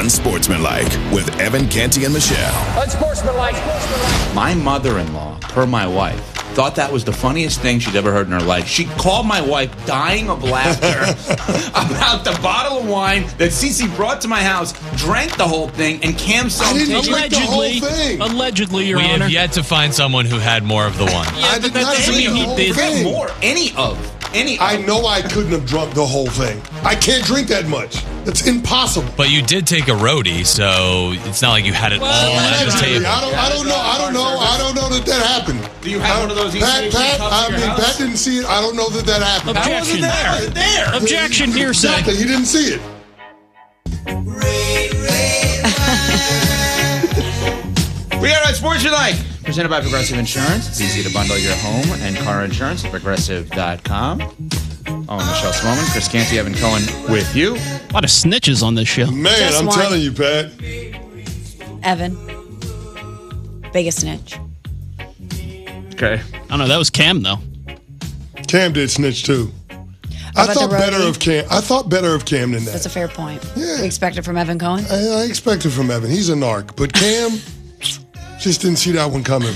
Unsportsmanlike with Evan Canty and Michelle. Unsportsmanlike. My mother-in-law, per my wife, thought that was the funniest thing she'd ever heard in her life. She called my wife dying of laughter about the bottle of wine that Cece brought to my house, drank the whole thing, and Cam I didn't drink the whole thing. Allegedly, Your We Honor. have yet to find someone who had more of the wine. I did not doesn't drink mean the he whole did thing. more. I know I couldn't have drunk the whole thing. I can't drink that much. That's impossible. But you did take a roadie, so it's not like you had it all at the Allegedly. table. I don't know that happened. Do you have one of those Pat, Easter egg cups I in your mean, house? Pat didn't see it. I don't know that happened. Objection. I wasn't there. Objection, hearsay. Exactly. He didn't see it. We got our Sports You Like, presented by Progressive Insurance. It's easy to bundle your home and car insurance at Progressive.com. Oh, Michelle Simonin, Chris Canty, Evan Cohen with you. A lot of snitches on this show. Man, Just I'm one. telling you, Pat. Evan. Biggest snitch. Okay. I don't know. That was Cam, though. Cam did snitch too. I about thought the better roadie? of Cam. I thought better of Cam than That's a that. fair point. Yeah. We expect it from Evan Cohen. I expected from Evan. He's a narc, but Cam just didn't see that one coming.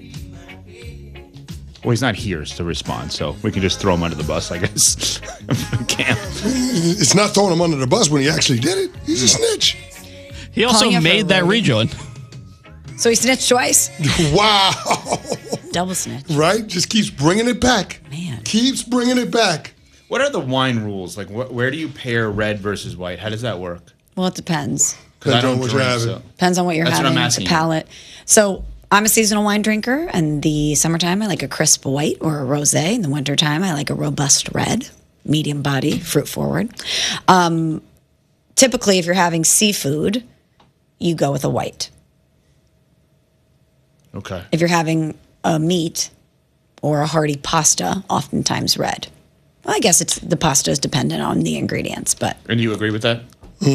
Well, he's not here to respond, so we can just throw him under the bus, I guess. Cam. It's not throwing him under the bus when he actually did it. He's a snitch. He also Calling it for made a that roadie. rejoin. So he snitched twice. Wow. Double snitch. Right? Just keeps bringing it back. Man. Keeps bringing it back. What are the wine rules? Like, where do you pair red versus white? How does that work? Well, it depends. Because I Depends on don't what you're drink, having. so. Depends on what you're That's what having, I'm asking the you. palate. So I'm a seasonal wine drinker. In the summertime, I like a crisp white or a rosé. In the wintertime, I like a robust red, medium body, fruit forward. Typically, if you're having seafood, you go with a white. Okay. If you're having a meat or a hearty pasta, oftentimes red. Well, I guess the pasta is dependent on the ingredients, but And you agree with that?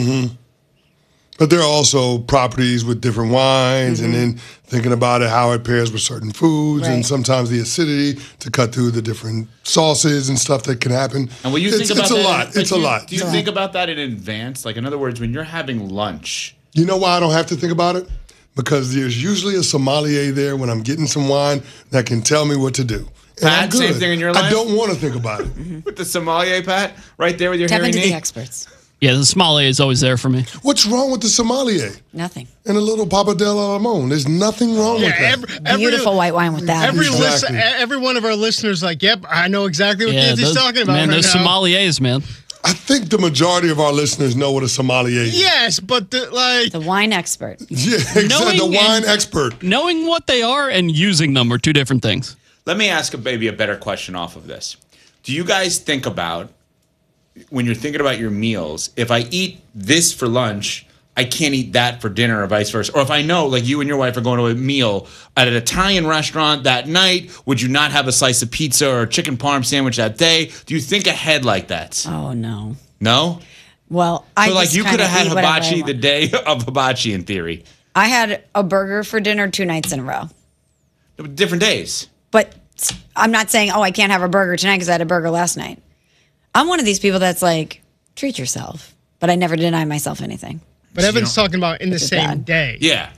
But there are also properties with different wines, and then thinking about it, how it pairs with certain foods, and Right. sometimes the acidity to cut through the different sauces and stuff that can happen. And will you think about it's that? a lot. like, It's a do you- lot. Do you think about that in advance? Like, in other words, when you're having lunch, You know why I don't have to think about it? Because there's usually a sommelier there when I'm getting some wine that can tell me what to do. And Pat, I'm good. same thing in your I life? don't want to think about it. with the sommelier, Pat, right there with your tap hearing into the aid. experts. Yeah, the sommelier is always there for me. What's wrong with the sommelier Nothing. and a little Pappardelle Limon? There's nothing wrong with that. Beautiful white wine with that. Exactly. Every one of our listeners, like, yep, I know exactly what Yeah, Canty's talking about man, right those now. sommeliers, man. I think the majority of our listeners know what a sommelier is. Yes, but The wine expert. Yeah, exactly. Knowing The wine and- expert. Knowing what they are and using them are two different things. Let me ask maybe a better question off of this. Do you guys think about, when you're thinking about your meals, if I eat this for lunch, I can't eat that for dinner or vice versa? Or if I know, like, you and your wife are going to a meal at an Italian restaurant that night, would you not have a slice of pizza or a chicken parm sandwich that day? Do you think ahead like that? Oh, no. No? Well, I So, like, just you could kinda have had eat whatever I hibachi want. the day of hibachi in theory. I had a burger for dinner 2 nights in a row. Different days. But I'm not saying, I can't have a burger tonight because I had a burger last night. I'm one of these people that's like, treat yourself. But I never deny myself anything. But Evan's talking about in the It's same bad. day. Yeah.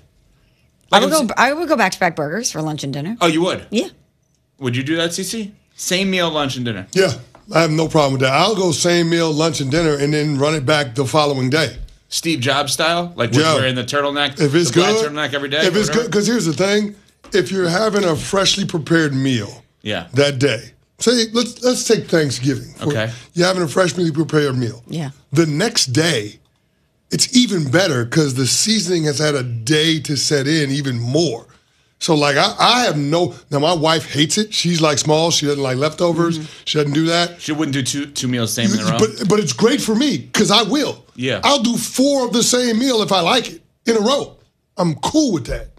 I Like would go back to back burgers for lunch and dinner. Oh, you would? Yeah. Would you do that, CC? Same meal, lunch, and dinner. Yeah, I have no problem with that. I'll go same meal, lunch, and dinner, and then run it back the following day. Steve Jobs style? Like we're Yeah. wearing the turtleneck, If it's the black good, turtleneck every day? if it's whatever? good, because here's the thing: if you're having a freshly prepared meal Yeah. that day, say let's take Thanksgiving. Okay. You're having a freshly prepared meal. Yeah. The next day, it's even better because the seasoning has had a day to set in even more. So, like, I have no. Now, my wife hates it. She's like small. She doesn't like leftovers. She doesn't do that. She wouldn't do two meals same in a row. But it's great for me because I will. Yeah. I'll do 4 of the same meal if I like it in a row. I'm cool with that.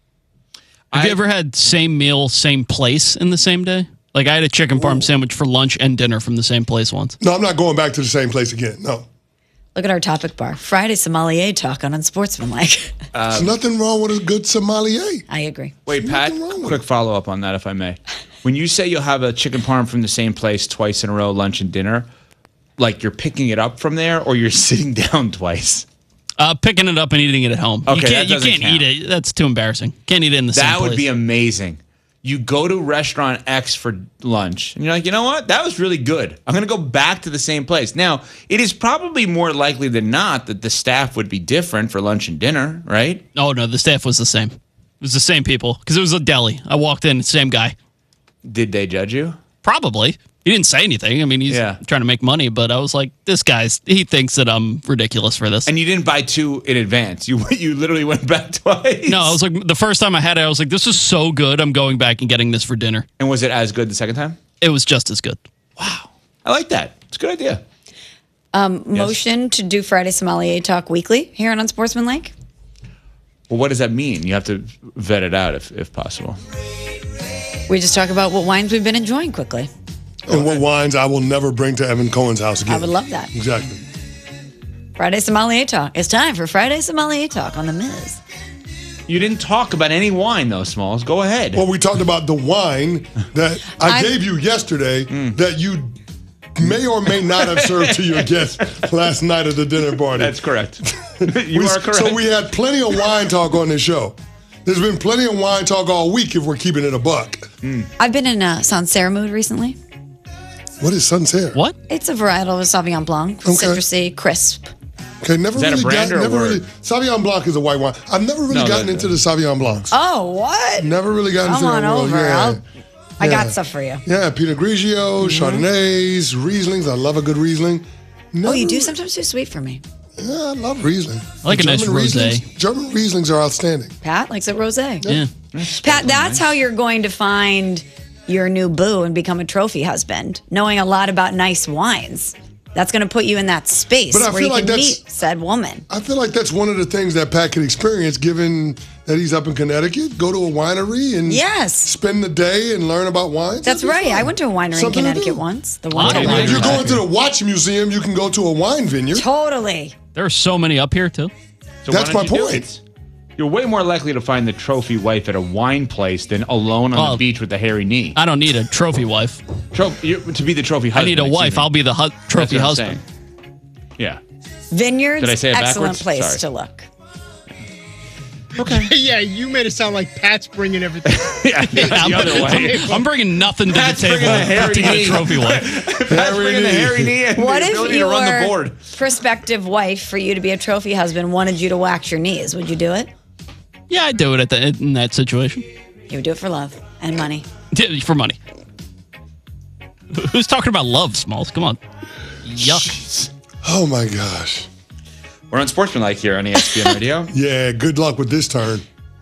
Have you ever had same meal, same place in the same day? Like I had a chicken parm sandwich for lunch and dinner from the same place once. No, I'm not going back to the same place again. No. Look at our topic bar. Friday sommelier talk on Unsportsmanlike. There's nothing wrong with a good sommelier. I agree. Wait, Pat, nothing wrong with quick it. follow up on that, if I may. When you say you'll have a chicken parm from the same place twice in a row, lunch and dinner, like you're picking it up from there or you're sitting down twice? Picking it up and eating it at home. Okay, you can't eat it. That's too embarrassing. Can't eat it in the same place. That would be amazing. You go to restaurant X for lunch, and you're like, you know what? That was really good. I'm going to go back to the same place. Now, it is probably more likely than not that the staff would be different for lunch and dinner, right? Oh, no, the staff was the same. It was the same people because it was a deli. I walked in, same guy. Did they judge you? Probably. He didn't say anything. I mean, he's trying to make money, but I was like, he thinks that I'm ridiculous for this. And you didn't buy 2 in advance. You literally went back twice. No, I was like, the first time I had it, I was like, this is so good. I'm going back and getting this for dinner. And was it as good the second time? It was just as good. Wow. I like that. It's a good idea. Motion to do Friday Sommelier Talk weekly here on Unsportsmanlike. Well, what does that mean? You have to vet it out if possible. We just talk about what wines we've been enjoying quickly. And what wines I will never bring to Evan Cohen's house again. I would love that. Exactly. Friday Sommelier Talk. It's time for Friday Sommelier Talk on The Miz. You didn't talk about any wine, though, Smalls. Go ahead. Well, we talked about the wine that I gave you yesterday that you may or may not have served to your guests last night at the dinner party. That's correct. You are correct. So we had plenty of wine talk on this show. There's been plenty of wine talk all week if we're keeping it a buck. I've been in a Sancerre mood recently. What is Sancerre? What? It's a varietal of Sauvignon Blanc. Citrusy, crisp. Okay, never Is that really a brand or a word? Sauvignon Blanc is a white wine. I've never really gotten into the Sauvignon Blancs. Oh, what? Never really gotten into Come that on world. over. Yeah. I got stuff for you. Yeah, Pinot Grigio, Chardonnays, Rieslings. I love a good Riesling. Oh, you do sometimes too sweet for me. Yeah, I love Riesling. I like a nice rosé. German Rieslings are outstanding. Pat likes it rosé. Yeah. Pat, that's how you're going to find your new boo and become a trophy husband, knowing a lot about nice wines. That's going to put you in that space But I where feel you like can that's- meet said woman. I feel like that's one of the things that Pat can experience, given that he's up in Connecticut. Go to a winery and Yes. spend the day and learn about wines. That's That'd be right. fun. I went to a winery Something to in Connecticut do. once. The Lot one of I mean, if you're wineries. going to the watch museum, you can go to a wine vineyard. Totally. There are so many up here, too. So That's why my don't you do point. it? You're way more likely to find the trophy wife at a wine place than alone on the beach with the hairy knee. I don't need a trophy wife. To be the trophy I husband. need a wife. excuse me. I'll be the trophy That's what I'm husband. saying. Yeah. Vineyards, Did I say it excellent backwards? place Sorry. to look. Yeah, you made it sound like Pat's bringing everything. Yeah, the other way. I'm bringing nothing to the Pat's table bringing the hairy to get a knee. trophy wife. Pat's bringing the hairy knee and What the if ability to run the board. your prospective wife, for you to be a trophy husband, wanted you to wax your knees? Would you do it? Yeah, I'd do it in that situation. You would do it for love and money. Yeah, for money. Who's talking about love, Smalls? Come on. Yuck. Oh my gosh. We're on Sportsmanlike here on ESPN Radio. Yeah, good luck with this turn.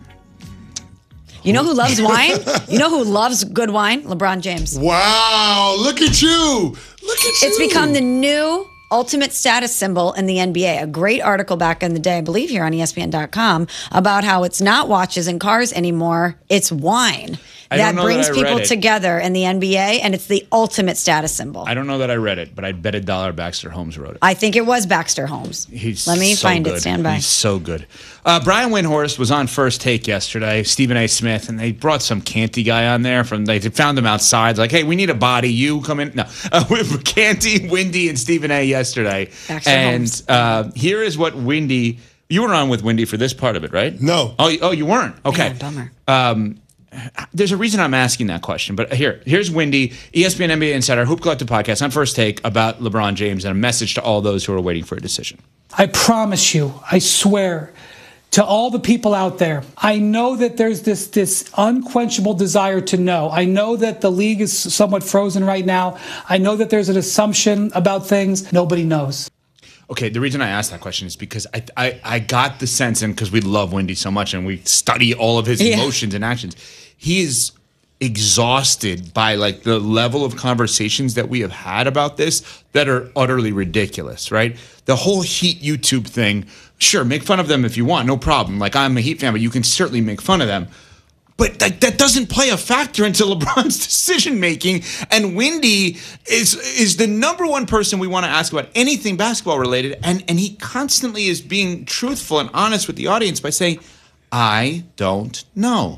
You know who loves wine? You know who loves good wine? LeBron James. Wow, look at you. Look at you. It's become the new ultimate status symbol in the NBA. A great article back in the day, I believe here on ESPN.com, about how it's not watches and cars anymore, it's wine I that don't know brings that I read people it. together in the NBA, and it's the ultimate status symbol. I don't know that I read it, but I'd bet $1 Baxter Holmes wrote it. I think it was Baxter Holmes. Let me so find good. it. Stand by. He's so good. Brian Windhorst was on First Take yesterday, Stephen A. Smith, and they brought some Canty guy on there. They found him outside, like, hey, we need a body. You come in. No. With Canty, Windy, and Stephen A. yesterday. Baxter and Holmes. Here is what Windy, you were on with Windy for this part of it, right? No. Oh, you weren't? Okay. Man, bummer. There's a reason I'm asking that question, but here's Windy, ESPN NBA Insider, Hoop Collective Podcast on First Take about LeBron James and a message to all those who are waiting for a decision. I promise you, I swear, to all the people out there, I know that there's this unquenchable desire to know. I know that the league is somewhat frozen right now. I know that there's an assumption about things. Nobody knows. Okay, the reason I asked that question is because I got the sense, and because we love Windy so much and we study all of his emotions and actions, he is exhausted by like the level of conversations that we have had about this that are utterly ridiculous, right? The whole Heat YouTube thing, sure, make fun of them if you want, no problem. Like, I'm a Heat fan, but you can certainly make fun of them. But that doesn't play a factor into LeBron's decision making. And Windy is the number one person we want to ask about anything basketball related. And he constantly is being truthful and honest with the audience by saying, I don't know.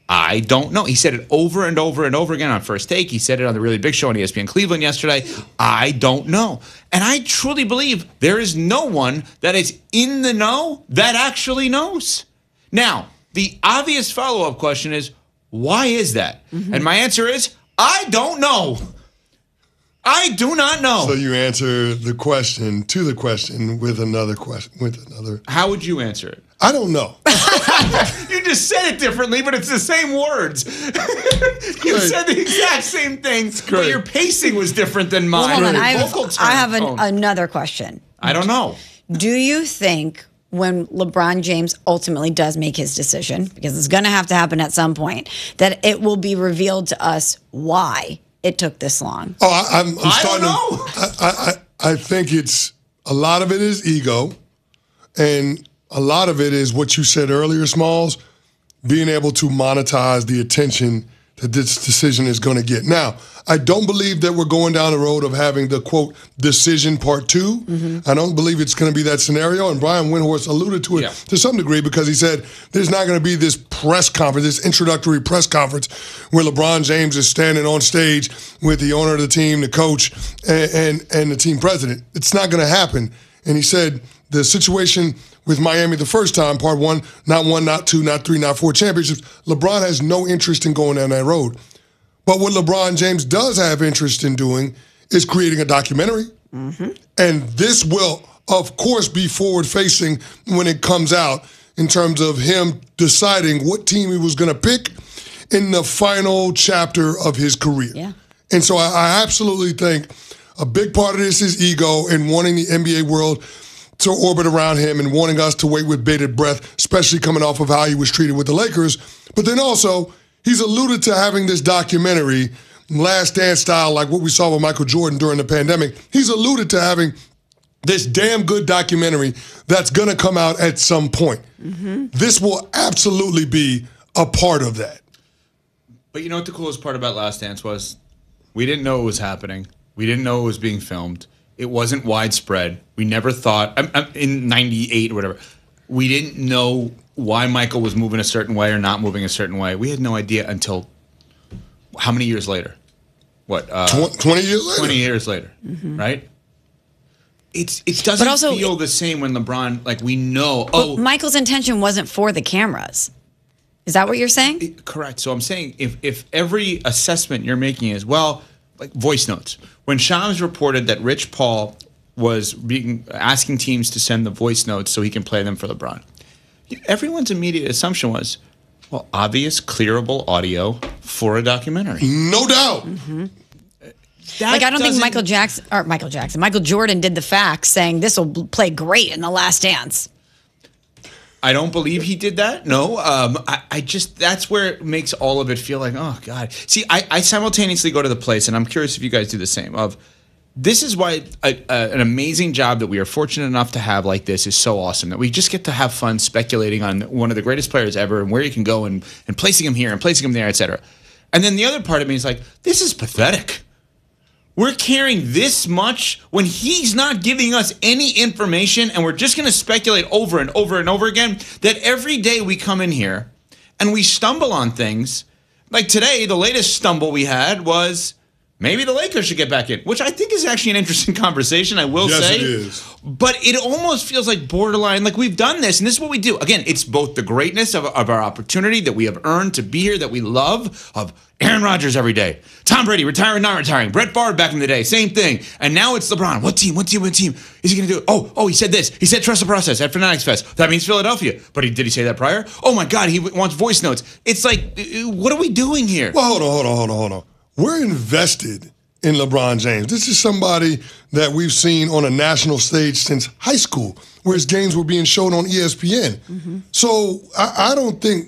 I don't know. He said it over and over and over again on First Take. He said it on the Really Big Show on ESPN Cleveland yesterday. I don't know. And I truly believe there is no one that is in the know that actually knows. Now, the obvious follow-up question is, why is that? And my answer is, I don't know. I do not know. So you answer the question with another question, How would you answer it? I don't know. You just said it differently, but it's the same words. You said the exact same thing, but your pacing was different than mine. Hold on, Vocal I have tone. another question. I don't know. Do you think when LeBron James ultimately does make his decision, because it's going to have to happen at some point, that it will be revealed to us why it took this long? Oh, I'm starting don't know. I think it's a lot of it is ego, and a lot of it is what you said earlier, Smalls, being able to monetize the attention that this decision is going to get. Now, I don't believe that we're going down the road of having the, quote, decision part 2. I don't believe it's going to be that scenario, and Brian Windhorst alluded to it to some degree because he said there's not going to be this press conference, this introductory press conference where LeBron James is standing on stage with the owner of the team, the coach, and the team president. It's not going to happen. And he said the situation with Miami the first time, part 1, not 1, not 2, not 3, not 4 championships, LeBron has no interest in going down that road. But what LeBron James does have interest in doing is creating a documentary. And this will, of course, be forward-facing when it comes out in terms of him deciding what team he was going to pick in the final chapter of his career. Yeah. And so I absolutely think a big part of this is ego and wanting the NBA world to orbit around him and wanting us to wait with bated breath, especially coming off of how he was treated with the Lakers. But then also, he's alluded to having this documentary, Last Dance style, like what we saw with Michael Jordan during the pandemic. He's alluded to having this damn good documentary that's going to come out at some point. This will absolutely be a part of that. But you know what the coolest part about Last Dance was? We didn't know it was happening. We didn't know it was being filmed. It wasn't widespread. We never thought, in 98 or whatever, we didn't know why Michael was moving a certain way or not moving a certain way. We had no idea until how many years later? What? 20 years later. 20 years later, right? It doesn't feel the same when LeBron, like we know. But Michael's intention wasn't for the cameras. Is that what you're saying? Correct. So I'm saying if every assessment you're making is, well, like voice notes. When Shams reported that Rich Paul was asking teams to send the voice notes so he can play them for LeBron, everyone's immediate assumption was, well, obvious, clearable audio for a documentary. No doubt. Like, I don't think Michael Jordan did the facts saying this will play great in The Last Dance. I don't believe he did that. No, I just, that's where it makes all of it feel like, oh God. See, I simultaneously go to the place, and I'm curious if you guys do the same, of this is why an amazing job that we are fortunate enough to have like this is so awesome, that we just get to have fun speculating on one of the greatest players ever and where you can go and placing him here and placing him there, et cetera. And then the other part of me is like, this is pathetic. We're caring this much when he's not giving us any information, and we're just going to speculate over and over and over again that every day we come in here and we stumble on things. Like today, the latest stumble we had was maybe the Lakers should get back in, which I think is actually an interesting conversation, I will say. Yes, it is. But it almost feels like borderline, like we've done this, and this is what we do. Again, it's both the greatness of our opportunity that we have earned to be here, that we love, of Aaron Rodgers every day, Tom Brady retiring, not retiring, Brett Favre back in the day, same thing. And now it's LeBron. What team is he going to do? Oh, he said this. He said trust the process at Fanatics Fest. That means Philadelphia. But did he say that prior? Oh my God, he wants voice notes. It's like, what are we doing here? Well, hold on. We're invested in LeBron James. This is somebody that we've seen on a national stage since high school, where his games were being shown on ESPN. So I don't think,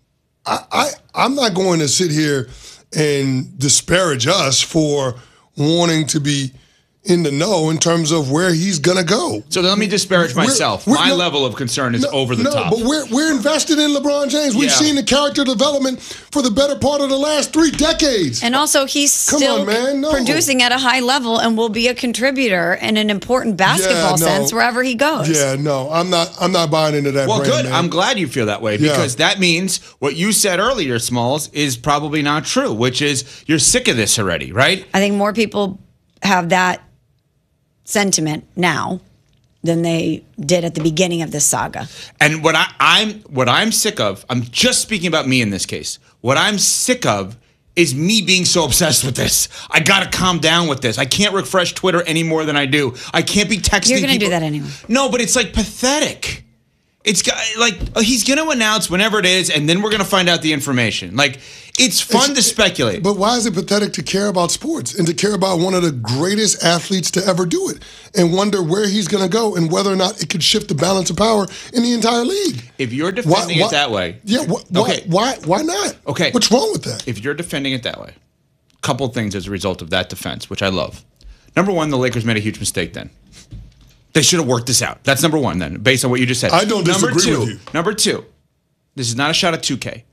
I'm not going to sit here and disparage us for wanting to be in the know in terms of where he's gonna go. So let me disparage myself. My level of concern is over the top. But we're invested in LeBron James. We've seen the character development for the better part of the last 3 decades. And also, he's still producing at a high level and will be a contributor in an important basketball sense wherever he goes. Yeah, no, I'm not buying into that. Well, good. Man. I'm glad you feel that way because that means what you said earlier, Smalls, is probably not true, which is you're sick of this already, right? I think more people have that sentiment now than they did at the beginning of this saga. And what I'm sick of, I'm just speaking about me in this case. What I'm sick of is me being so obsessed with this. I got to calm down with this. I can't refresh Twitter any more than I do. I can't be texting people. You're going to do that anyway. No, but it's like pathetic. It's like he's going to announce whenever it is, and then we're going to find out the information. Like, it's fun to speculate. But why is it pathetic to care about sports and to care about one of the greatest athletes to ever do it and wonder where he's going to go and whether or not it could shift the balance of power in the entire league? If you're defending it that way. Yeah, why not? Okay. What's wrong with that? If you're defending it that way, a couple things as a result of that defense, which I love. Number one, the Lakers made a huge mistake then. They should have worked this out. That's number one then, based on what you just said. I don't disagree with you. Number two, this is not a shot at 2K.